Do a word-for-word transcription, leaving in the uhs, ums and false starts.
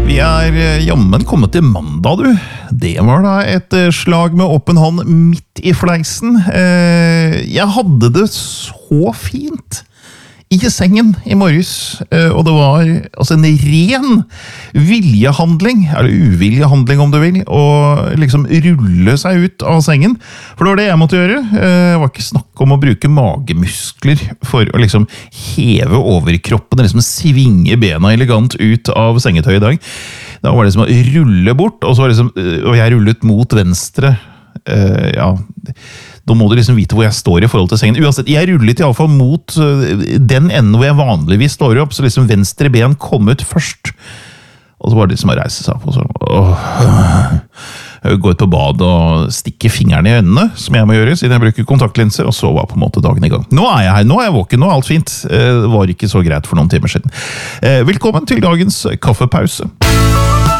Vi er jammen kommet til mandag, du. Det var da et slag med åpen hånd midt i fleisen. Jeg hadde det så fint i sengen i morges, og det var altså en ren viljehandling, eller uviljehandling om du vil, å liksom rulle seg ut av sengen. For det var det jeg måtte gjøre. Det var ikke snakk om å bruke magemuskler for å liksom heve overkroppen, liksom svinge bena elegant ut av sengetøy i dag. Da var det liksom å rulle bort, og så var det liksom, og jeg rullet mot venstre, ja, da må du liksom vite hvor jeg står i forhold til sengen. Uansett, jeg rullet i alle fall mot den enden hvor jeg vanligvis står opp, så liksom venstre ben kom ut først. Og så var det liksom å reise seg opp, og så åh, gå ut på bad og stikke fingrene i øynene, som jeg må gjøre, siden jeg bruker kontaktlinser, og så var på en måte dagen i gang. Nå er jeg her, nå er jeg våken, nå er alt fint. Det var ikke så greit for noen timer siden. Velkommen til dagens kaffepause.